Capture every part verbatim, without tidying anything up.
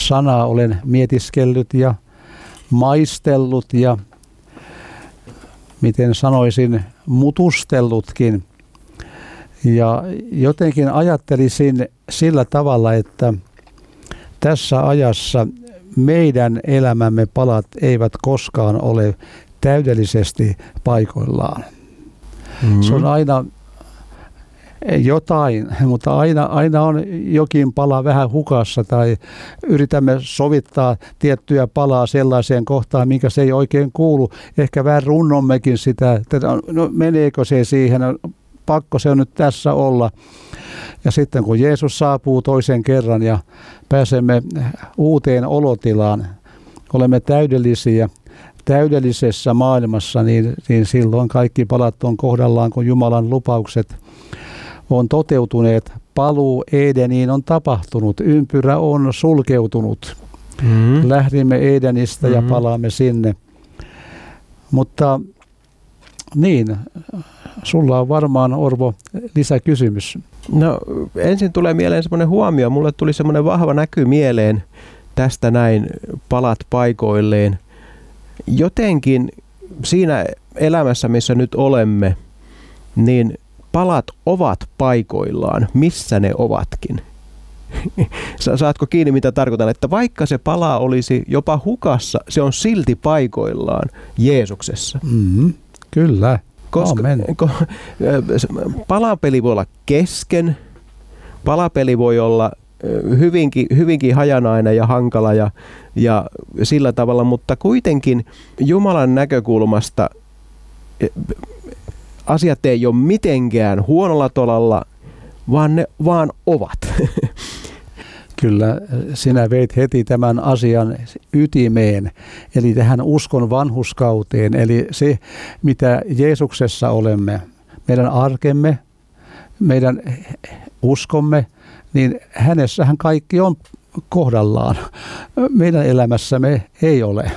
sanaa olen mietiskellyt ja maistellut ja miten sanoisin, mutustellutkin. Ja jotenkin ajattelisin sillä tavalla, että tässä ajassa meidän elämämme palat eivät koskaan ole täydellisesti paikoillaan. Mm-hmm. Se on aina jotain, mutta aina, aina on jokin pala vähän hukassa tai yritämme sovittaa tiettyä palaa sellaiseen kohtaan, minkä se ei oikein kuulu. Ehkä vähän runnommekin sitä, että no, meneekö se siihen, pakko se on nyt tässä olla. Ja sitten kun Jeesus saapuu toisen kerran ja pääsemme uuteen olotilaan, olemme täydellisiä, täydellisessä maailmassa, niin, niin silloin kaikki palat on kohdallaan, kun Jumalan lupaukset on toteutuneet. Paluu Edeniin on tapahtunut, ympyrä on sulkeutunut. Mm-hmm. Lähdimme Edenistä mm-hmm. ja palaamme sinne. Mutta niin, sulla on varmaan, Orvo, lisäkysymys. No ensin tulee mieleen semmoinen huomio. Mulle tuli semmoinen vahva näky mieleen tästä näin, palat paikoilleen. Jotenkin siinä elämässä, missä nyt olemme, niin palat ovat paikoillaan, missä ne ovatkin. Saatko kiinni, mitä tarkoitan? Että vaikka se pala olisi jopa hukassa, se on silti paikoillaan Jeesuksessa. Mm-hmm. Kyllä. Koska ko, palapeli voi olla kesken, palapeli voi olla hyvinkin, hyvinkin hajanainen ja hankala ja, ja sillä tavalla, mutta kuitenkin Jumalan näkökulmasta asiat ei ole mitenkään huonolla tolalla, vaan ne vaan ovat. Kyllä, sinä veit heti tämän asian ytimeen, eli tähän uskon vanhurskauteen, eli se, mitä Jeesuksessa olemme, meidän arkemme, meidän uskomme, niin hänessähän kaikki on kohdallaan. Meidän elämässämme ei ole.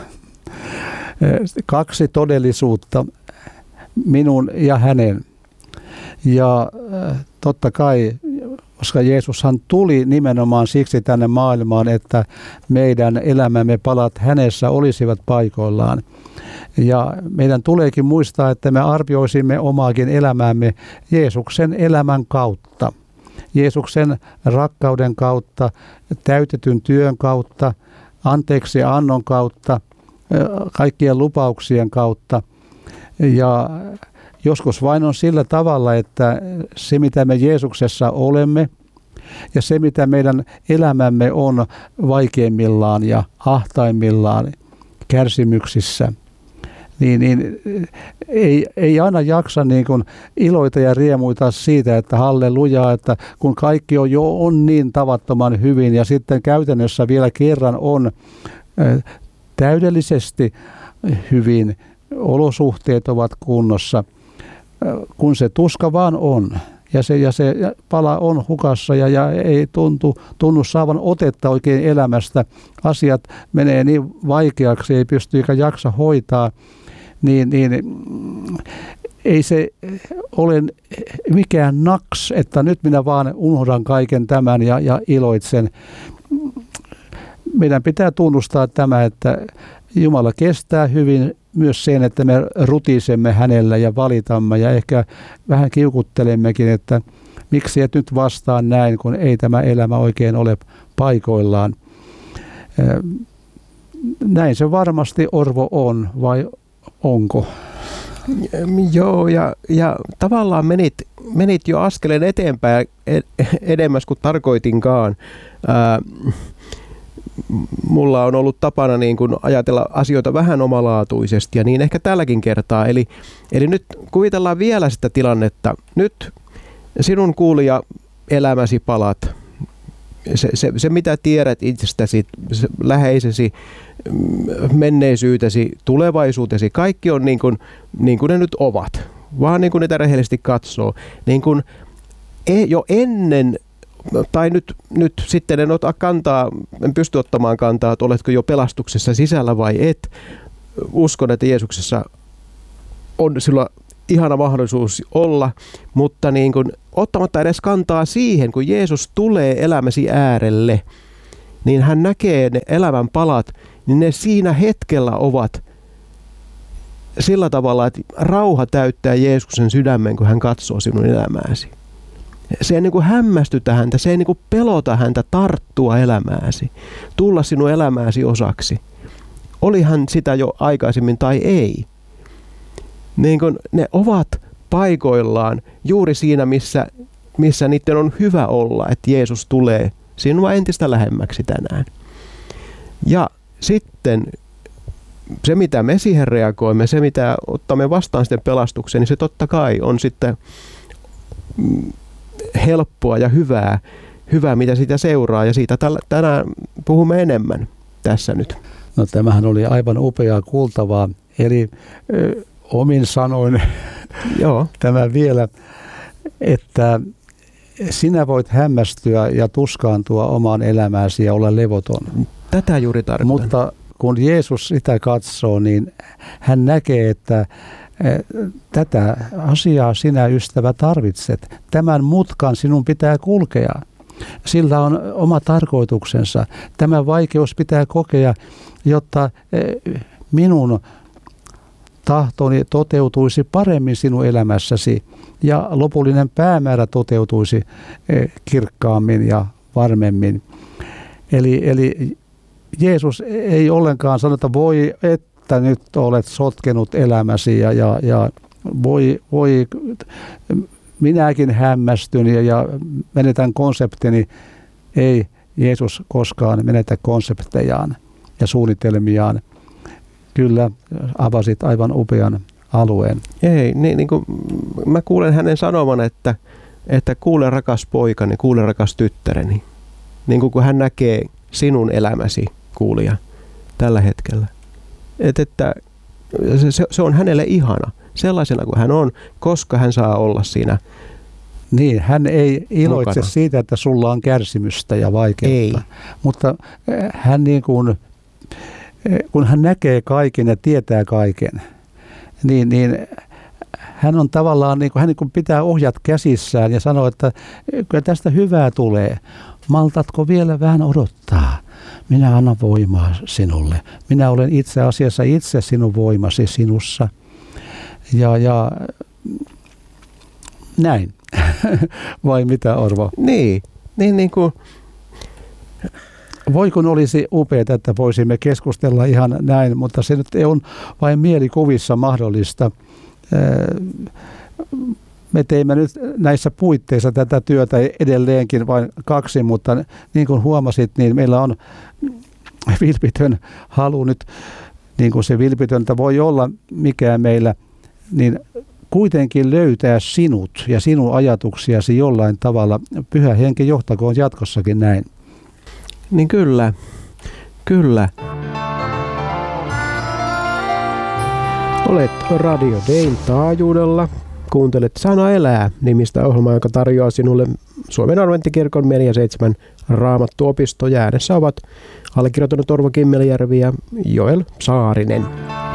Kaksi todellisuutta, minun ja hänen. Ja totta kai, koska Jeesushan tuli nimenomaan siksi tänne maailmaan, että meidän elämämme palat hänessä olisivat paikoillaan. Ja meidän tuleekin muistaa, että me arvioisimme omaakin elämäämme Jeesuksen elämän kautta. Jeesuksen rakkauden kautta, täytetyn työn kautta, anteeksi annon kautta, kaikkien lupauksien kautta. Ja joskus vain on sillä tavalla, että se mitä me Jeesuksessa olemme ja se mitä meidän elämämme on vaikeimmillaan ja ahtaimmillaan kärsimyksissä, niin, niin ei, ei aina jaksa niin kuin iloita ja riemuita siitä, että hallelujaa, että kun kaikki on jo on niin tavattoman hyvin ja sitten käytännössä vielä kerran on täydellisesti hyvin, olosuhteet ovat kunnossa, kun se tuska vaan on ja se, ja se pala on hukassa ja, ja ei tuntu, tunnu saavan otetta oikein elämästä, asiat menee niin vaikeaksi, ei pysty eikä jaksa hoitaa, niin, niin ei se ole mikään naks, että nyt minä vaan unohdan kaiken tämän ja, ja iloitsen. Meidän pitää tunnustaa tämä, että Jumala kestää hyvin myös sen, että me rutisemme hänellä ja valitamme ja ehkä vähän kiukuttelemmekin, että miksi et nyt vastaan näin, kun ei tämä elämä oikein ole paikoillaan. Näin se varmasti, Orvo, on, vai onko? Joo, ja, ja tavallaan menit, menit jo askeleen eteenpäin edemmäs kuin tarkoitinkaan. Ää, mulla on ollut tapana niin kuin ajatella asioita vähän omalaatuisesti ja niin ehkä tälläkin kertaa. Eli, eli nyt kuvitellaan vielä sitä tilannetta. Nyt sinun kuulija elämäsi palat, se, se, se mitä tiedät itsestäsi, se läheisesi, menneisyytesi, tulevaisuutesi, kaikki on niin kuin, niin kuin ne nyt ovat, vaan niin kuin niitä rehellisesti katsoo. Niin kuin jo ennen, tai nyt, nyt sitten en ota kantaa, en pysty ottamaan kantaa, että oletko jo pelastuksessa sisällä vai et. Uskon, että Jeesuksessa on sillä ihana mahdollisuus olla, mutta niin kuin, ottamatta edes kantaa siihen, kun Jeesus tulee elämäsi äärelle, niin hän näkee ne elämän palat, niin ne siinä hetkellä ovat sillä tavalla, että rauha täyttää Jeesuksen sydämen, kun hän katsoo sinun elämääsi. Se ei niin kuin hämmästytä häntä, se ei niin kuin pelota häntä tarttua elämääsi, tulla sinun elämääsi osaksi. Oli hän sitä jo aikaisemmin tai ei. Niin kuin ne ovat paikoillaan juuri siinä, missä, missä niiden on hyvä olla, että Jeesus tulee sinua entistä lähemmäksi tänään. Ja sitten se, mitä me siihen reagoimme, se, mitä ottamme vastaan sitten pelastuksen, niin se totta kai on sitten helppoa ja hyvää, hyvää mitä siitä seuraa. Ja siitä tänään puhumme enemmän tässä nyt. No tämähän oli aivan upeaa kuultavaa. Eli ö, omin sanoin Joo. tämä vielä, että sinä voit hämmästyä ja tuskaantua omaan elämääsi ja olla levoton. Tätä juuri tarkoitan. Mutta kun Jeesus sitä katsoo, niin hän näkee, että tätä asiaa sinä, ystävä, tarvitset. Tämän mutkan sinun pitää kulkea. Sillä on oma tarkoituksensa. Tämä vaikeus pitää kokea, jotta minun tahtoni toteutuisi paremmin sinun elämässäsi ja lopullinen päämäärä toteutuisi kirkkaammin ja varmemmin. Eli, eli Jeesus ei ollenkaan sano, että voi, että nyt olet sotkenut elämäsi ja, ja, ja voi, voi, minäkin hämmästyn ja, ja menetän konseptini. Ei Jeesus koskaan menetä konseptejaan ja suunnitelmiaan. Kyllä avasit aivan upean alueen. Ei, niin, niin kuin mä kuulen hänen sanovan, että, että kuule rakas poikani, kuule rakas tyttäreni. Niin kuin kun hän näkee sinun elämäsi, kuulija, tällä hetkellä. Et, että se, se on hänelle ihana, sellaisena kuin hän on, koska hän saa olla siinä. Niin, hän ei iloitse mukana siitä, että sulla on kärsimystä ja vaikeutta. Ei. Mutta hän niin kuin, kun hän näkee kaiken ja tietää kaiken, niin, niin hän on tavallaan, niin kuin, hän niin kuin pitää ohjat käsissään ja sanoo, että kyllä tästä hyvää tulee. Maltatko vielä vähän odottaa? Minä annan voimaa sinulle. Minä olen itse asiassa itse sinun voimasi sinussa. Ja, ja näin. Vai mitä, Orvo? Niin, niin, niin kuin. Voi kun olisi upeaa, että voisimme keskustella ihan näin, mutta se nyt on vain mielikuvissa mahdollista. Me teimme nyt näissä puitteissa tätä työtä edelleenkin vain kaksi, mutta niin kuin huomasit, niin meillä on vilpitön halu nyt, niin kuin se vilpitöntä voi olla mikään meillä, niin kuitenkin löytää sinut ja sinun ajatuksiasi jollain tavalla. Pyhä Henki johtakoon jatkossakin näin. Niin kyllä, kyllä. Olet Radio Dayn taajuudella. Kuuntelet Sana elää -nimistä ohjelmaa, joka tarjoaa sinulle Suomen Adventtikirkon neljä seitsemän Raamattuopisto. Ja äänessä ovat allekirjoittanut Orvo Kimmelijärvi ja Joel Saarinen.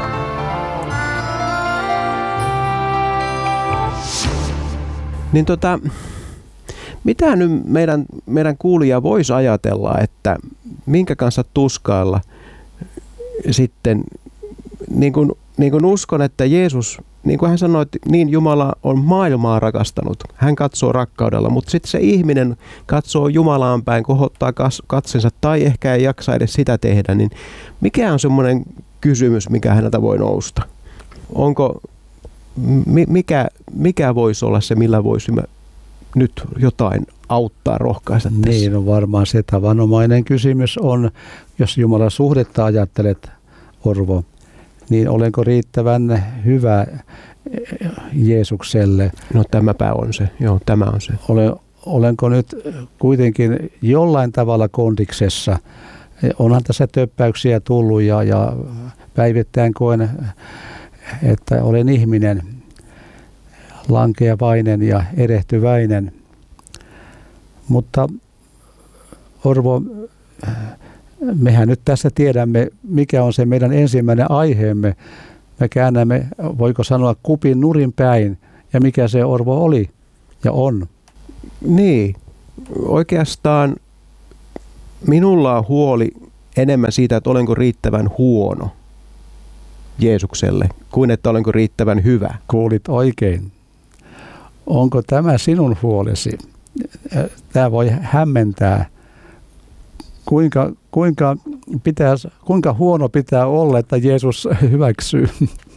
Niin tota, mitä nyt meidän, meidän kuulija voisi ajatella, että minkä kanssa tuskailla sitten, niin kuin, niin kuin uskon, että Jeesus, niin kuin hän sanoi, että niin Jumala on maailmaa rakastanut, hän katsoo rakkaudella, mutta sitten se ihminen katsoo Jumalaan päin, kohottaa katsensa tai ehkä ei jaksa edes sitä tehdä, niin mikä on semmoinen kysymys, mikä häneltä voi nousta? Onko, mikä, mikä voisi olla se, millä voisimme nyt jotain auttaa, rohkaista tässä? Niin, no varmaan se tavanomainen kysymys on, jos Jumalan suhdetta ajattelet, Orvo, niin olenko riittävän hyvä Jeesukselle? No tämäpä on se, joo, tämä on se. Olen, olenko nyt kuitenkin jollain tavalla kondiksessa? Onhan tässä töppäyksiä tullut ja, ja päivittäin koen, että olen ihminen, lankeavainen ja erehtyväinen. Mutta Orvo, mehän nyt tässä tiedämme, mikä on se meidän ensimmäinen aiheemme. Me käännämme, voiko sanoa, kupin nurin päin, ja mikä se, Orvo, oli ja on. Niin, oikeastaan minulla on huoli enemmän siitä, että olenko riittävän huono Jeesukselle, kuin että olenko riittävän hyvä. Kuulit oikein. Onko tämä sinun huolesi? Tämä voi hämmentää. Kuinka, kuinka, pitää, kuinka huono pitää olla, että Jeesus hyväksyy?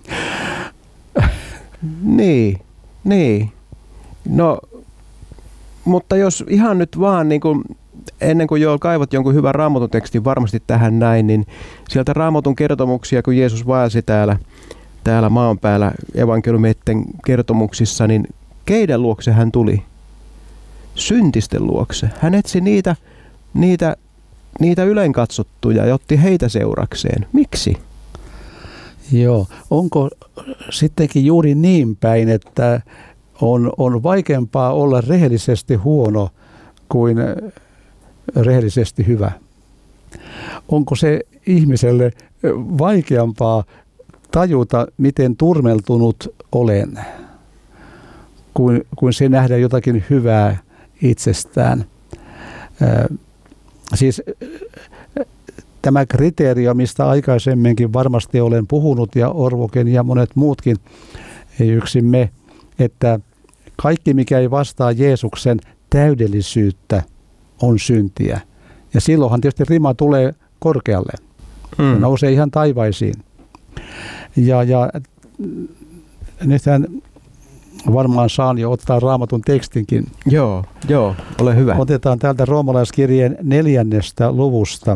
Niin, niin. No, mutta jos ihan nyt vaan niin kuin, ennen kuin jo kaivot jonkun hyvän Raamatun tekstin varmasti tähän näin, niin sieltä Raamatun kertomuksia, kun Jeesus vaelsi täällä, täällä maan päällä evankeliumien kertomuksissa, niin keiden luokse hän tuli? Syntisten luokse. Hän etsi niitä, niitä, niitä ylenkatsottuja ja otti heitä seurakseen. Miksi? Joo. Onko sittenkin juuri niin päin, että on, on vaikeampaa olla rehellisesti huono kuin rehellisesti hyvä? Onko se ihmiselle vaikeampaa tajuta, miten turmeltunut olen, kuin, kuin se nähdä jotakin hyvää itsestään? Äh, siis tämä kriteeri, mistä aikaisemminkin varmasti olen puhunut, ja Orvoken ja monet muutkin, ei yksin me, että kaikki, mikä ei vastaa Jeesuksen täydellisyyttä, on syntiä. Ja silloinhan tietysti rima tulee korkealle. Mm. Nousee ihan taivaisiin. Ja, ja nythän varmaan saan jo ottaa Raamatun tekstinkin. Joo, joo, ole hyvä. Otetaan täältä roomalaiskirjeen neljännestä luvusta.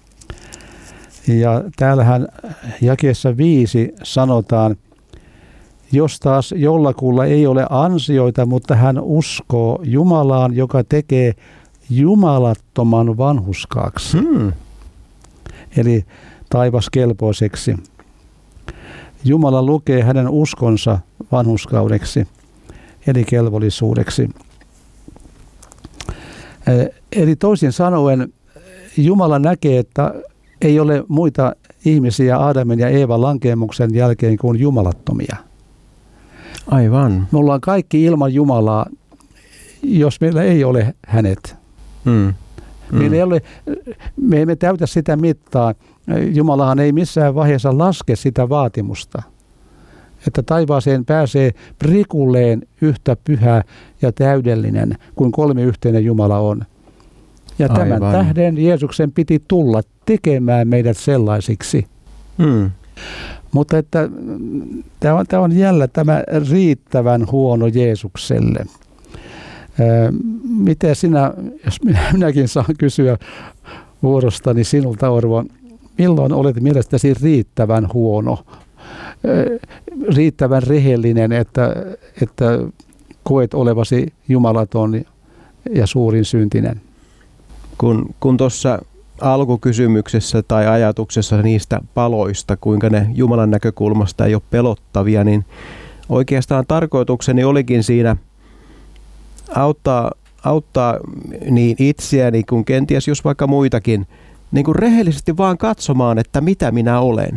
Ja täällähän jakeessa viisi sanotaan, jos taas jollakulla ei ole ansioita, mutta hän uskoo Jumalaan, joka tekee jumalattoman vanhurskaaksi. Hmm. Eli taivaskelpoiseksi. Jumala lukee hänen uskonsa vanhurskaudeksi, eli kelvollisuudeksi. Eli toisin sanoen, Jumala näkee, että ei ole muita ihmisiä Aadamin ja Eevan lankeemuksen jälkeen kuin jumalattomia. Aivan. Me ollaan kaikki ilman Jumalaa, jos meillä ei ole hänet. Mm. Meillä ei ole, me emme täytä sitä mittaa. Jumalahan ei missään vaiheessa laske sitä vaatimusta, että taivaaseen pääsee prikulleen yhtä pyhä ja täydellinen kuin kolmiyhteinen Jumala on. Ja tämän Aivan. tähden Jeesuksen piti tulla tekemään meidät sellaisiksi. Mm. Mutta että tämä on, tämä on jälleen tämä riittävän huono Jeesukselle. Miten sinä, jos minä, minäkin saan kysyä vuorostani sinulta, Orvo, milloin olet mielestäsi riittävän huono, riittävän rehellinen, että, että koet olevasi jumalaton ja suurin syntinen? Kun, kun tuossa alkukysymyksessä tai ajatuksessa niistä paloista, kuinka ne Jumalan näkökulmasta ei ole pelottavia, niin oikeastaan tarkoitukseni olikin siinä auttaa, auttaa niin itseäni kuin kenties jos vaikka muitakin, niin kuin rehellisesti vaan katsomaan, että mitä minä olen.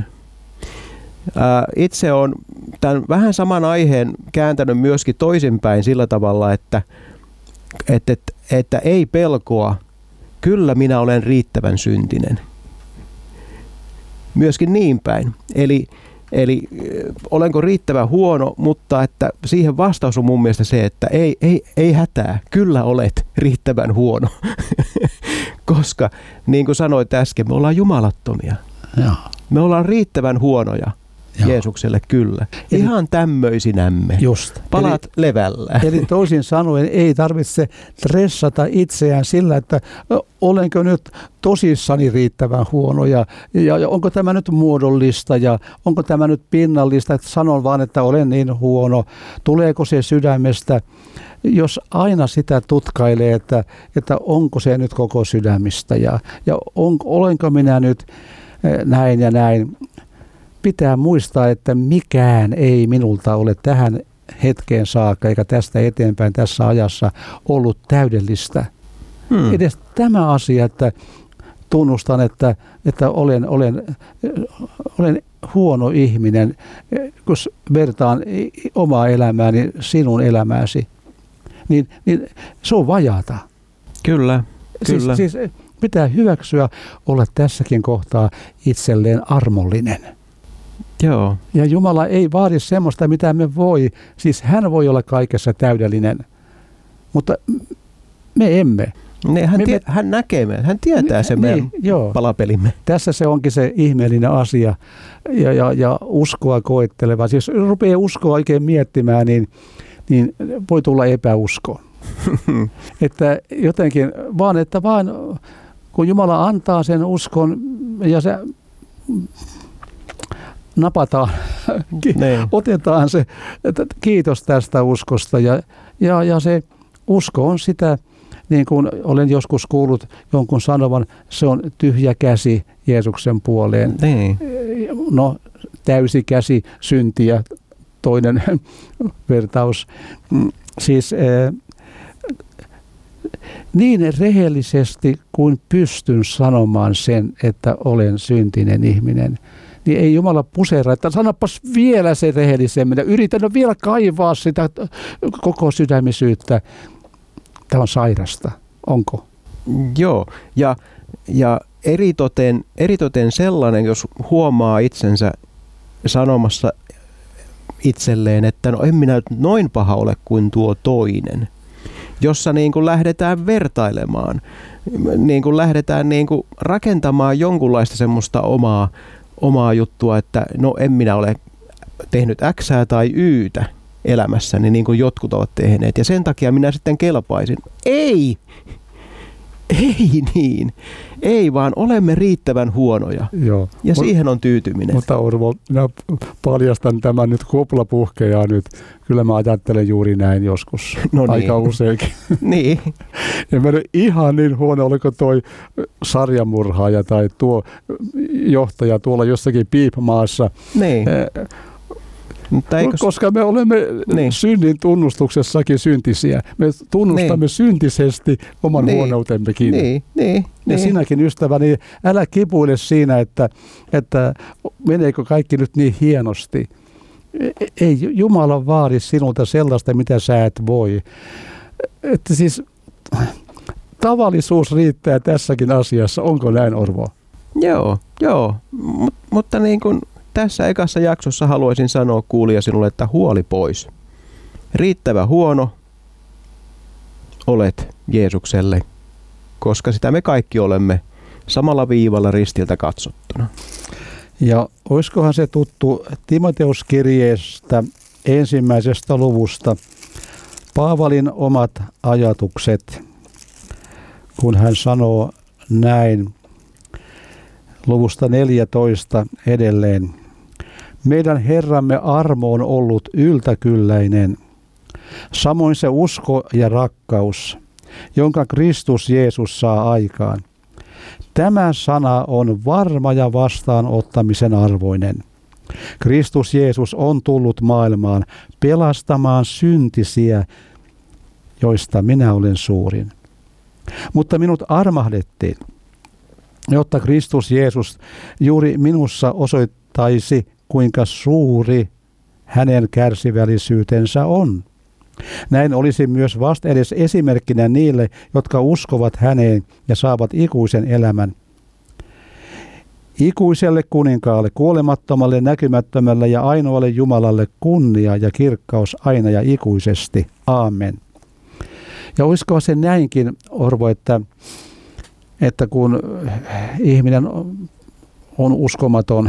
Ää, itse olen tämän vähän saman aiheen kääntänyt myöskin toisinpäin sillä tavalla, että, että, että, että ei pelkoa, kyllä minä olen riittävän syntinen. Myöskin niin päin. Eli, eli olenko riittävän huono, mutta että siihen vastaus on mun mielestä se, että ei, ei, ei hätää, kyllä olet riittävän huono. Koska niin kuin sanoit äsken, me ollaan jumalattomia. Joo. Me ollaan riittävän huonoja. Joo. Jeesukselle kyllä. Eli, ihan tämmöisinämme. Just. Palat eli, levällä. Eli toisin sanoen ei tarvitse stressata itseään sillä, että olenko nyt tosissani riittävän huono ja, ja, ja onko tämä nyt muodollista ja onko tämä nyt pinnallista, että sanon vaan, että olen niin huono. Tuleeko se sydämestä? Jos aina sitä tutkailee, että, että onko se nyt koko sydämistä ja, ja on, olenko minä nyt näin ja näin. Pitää muistaa, että mikään ei minulta ole tähän hetkeen saakka, eikä tästä eteenpäin tässä ajassa ollut täydellistä. Hmm. Edes tämä asia, että tunnustan, että, että olen, olen, olen huono ihminen, kun vertaan omaa elämääni sinun elämääsi, niin, niin se on vajaata. Kyllä, kyllä. Siis, siis pitää hyväksyä olla tässäkin kohtaa itselleen armollinen. Joo. Ja Jumala ei vaadi semmoista, mitä me voi. Siis hän voi olla kaikessa täydellinen, mutta me emme. Ne, hän, me, tie, hän näkee meidät, hän tietää sen niin, meidän joo. palapelimme. Tässä se onkin se ihmeellinen asia ja, ja, ja uskoa koetteleva. Siis jos rupeaa uskoa oikein miettimään, niin, niin voi tulla epäuskoa. Että jotenkin vaan, että vaan kun Jumala antaa sen uskon ja se napataan, otetaan se, että kiitos tästä uskosta ja, ja, ja se usko on sitä, niin kuin olen joskus kuullut jonkun sanovan, se on tyhjä käsi Jeesuksen puoleen. Niin. No täysi käsi syntiä, toinen vertaus. Siis eh, niin rehellisesti kuin pystyn sanomaan sen, että olen syntinen ihminen, niin ei Jumala puseera, että sanopas vielä se rehellisemmin ja yritän vielä kaivaa sitä koko sydämisyyttä. Tämä on sairasta. Onko? Joo, ja, ja eritoten, eritoten sellainen, jos huomaa itsensä sanomassa itselleen, että no en minä nyt noin paha ole kuin tuo toinen, jossa niin kuin lähdetään vertailemaan, niin kuin lähdetään niin kuin rakentamaan jonkunlaista semmoista omaa, omaa juttua, että no en minä ole tehnyt Xää tai Ytä elämässäni niin kuin jotkut ovat tehneet ja sen takia minä sitten kelpaisin. Ei! Ei niin. Ei, vaan olemme riittävän huonoja. Joo. Ja Mut, siihen on tyytyminen. Mutta Orvo, minä paljastan tämän nyt, kupla puhkeaa nyt. Kyllä mä ajattelen juuri näin joskus. No niin. Aika useinkin. Niin. Ja mä ihan niin huono, oliko toi sarjamurhaaja tai tuo johtaja tuolla jossakin piipmaassa. Niin. Eh, Mutta eikö... Koska me olemme niin. synnin tunnustuksessakin syntisiä. Me tunnustamme niin. syntisesti oman niin. huonoutemmekin. Niin. Niin. Ja niin. sinäkin ystäväni, älä kipuile siinä, että, että meneekö kaikki nyt niin hienosti. Ei Jumala vaadi sinulta sellaista, mitä sä et voi. Että siis tavallisuus riittää tässäkin asiassa. Onko näin, Orvo? Joo, joo. Mut, mutta niin kuin tässä ekassa jaksossa haluaisin sanoa kuulija sinulle, että huoli pois. Riittävä huono olet Jeesukselle, koska sitä me kaikki olemme samalla viivalla ristiltä katsottuna. Ja olisikohan se tuttu Timoteuskirjeestä ensimmäisestä luvusta Paavalin omat ajatukset, kun hän sanoo näin luvusta neljätoista edelleen. Meidän Herramme armo on ollut yltäkylläinen, samoin se usko ja rakkaus, jonka Kristus Jeesus saa aikaan. Tämä sana on varma ja vastaanottamisen arvoinen. Kristus Jeesus on tullut maailmaan pelastamaan syntisiä, joista minä olen suurin. Mutta minut armahdettiin, jotta Kristus Jeesus juuri minussa osoittaisi, kuinka suuri hänen kärsivällisyytensä on. Näin olisi myös vasta edes esimerkkinä niille, jotka uskovat häneen ja saavat ikuisen elämän. Ikuiselle kuninkaalle, kuolemattomalle, näkymättömälle ja ainoalle Jumalalle kunnia ja kirkkaus aina ja ikuisesti. Aamen. Ja olisiko se näinkin, Orvo, että, että kun ihminen on uskomaton,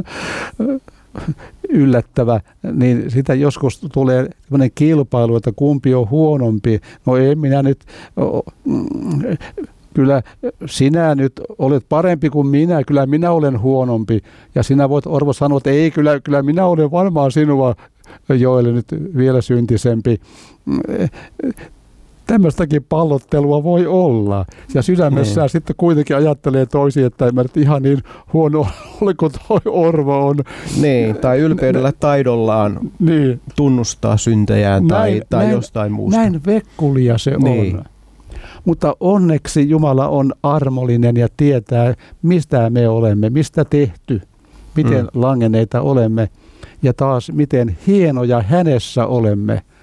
yllättävä, niin sitä joskus tulee sellainen kilpailu, että kumpi on huonompi. No ei minä nyt, kyllä sinä nyt olet parempi kuin minä, kyllä minä olen huonompi. Ja sinä voit, Orvo, sanoa, että ei, kyllä, kyllä minä olen varmaan sinua, Joelle, nyt vielä syntisempi. Tämmöistäkin pallottelua voi olla. Ja sydämessään niin. Sitten kuitenkin ajattelee toisiin, että en mä nyt ihan niin huono ole kuin toi Orvo on. Niin, tai ylpeydellä taidollaan niin. tunnustaa syntejään tai, näin, tai näin, jostain muusta. Näin vekkulia se niin. on. Mutta onneksi Jumala on armollinen ja tietää, mistä me olemme, mistä tehty, miten mm. langenneita olemme ja taas miten hienoja hänessä olemme.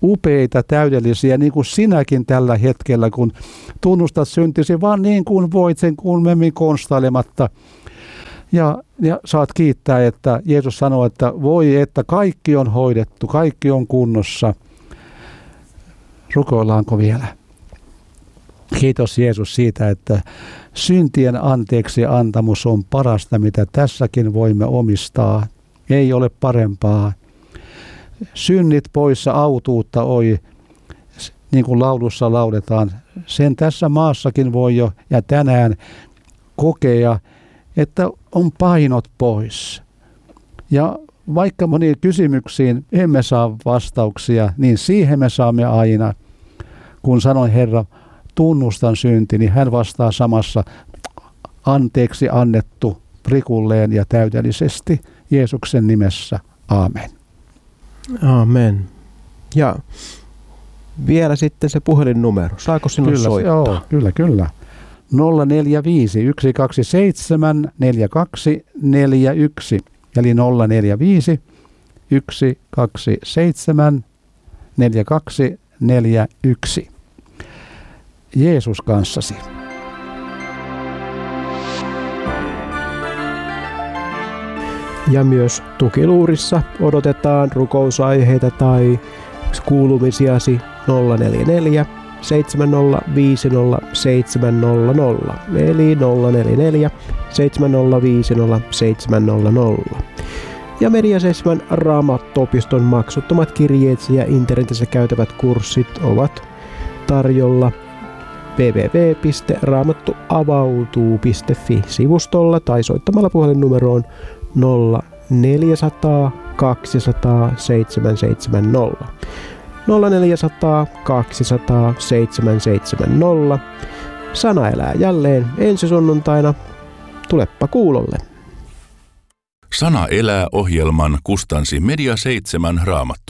upeita, täydellisiä, niin kuin sinäkin tällä hetkellä, kun tunnustat syntisi, vaan niin kuin voit sen kummemmin konstailematta. Ja, ja saat kiittää, että Jeesus sanoo, että voi, että kaikki on hoidettu, kaikki on kunnossa. Rukoillaanko vielä? Kiitos Jeesus siitä, että syntien anteeksi antamus on parasta, mitä tässäkin voimme omistaa. Ei ole parempaa. Synnit poissa autuutta oi, niin kuin laulussa lauletaan. Sen tässä maassakin voi jo ja tänään kokea, että on painot pois. Ja vaikka moniin kysymyksiin emme saa vastauksia, niin siihen me saamme aina. Kun sanoin Herra, tunnustan synti, niin hän vastaa samassa anteeksi annettu prikulleen ja täydellisesti Jeesuksen nimessä. Aamen. Aamen. Ja vielä sitten se puhelinnumero. Saako sinulle kyllä, soittaa? Joo, kyllä, kyllä. nolla neljä viisi yksi kaksi seitsemän neljä kaksi neljä yksi eli nolla neljä viisi yksi kaksi seitsemän neljä kaksi neljä yksi. Jeesus kanssasi. Ja myös tukiluurissa odotetaan rukousaiheita tai kuulumisiasi nolla neljä neljä seitsemän nolla viisi nolla seitsemän nolla nolla eli nolla neljä neljä seitsemän nolla viisi nolla seitsemän nolla nolla. Ja Media seitsemän Raamattuopiston maksuttomat kirjeet ja internetissä käytävät kurssit ovat tarjolla double-u double-u double-u piste raamattuavautuu piste fi sivustolla tai soittamalla puhelinnumeroon nolla neljä nolla nolla kaksi nolla nolla seitsemän seitsemän nolla. nolla neljä nolla nolla kaksi nolla nolla seitsemän seitsemän nolla. Sana elää jälleen ensi sunnuntaina. Tuleppa kuulolle. Sana elää -ohjelman kustansi Media seitsemän Raamattu.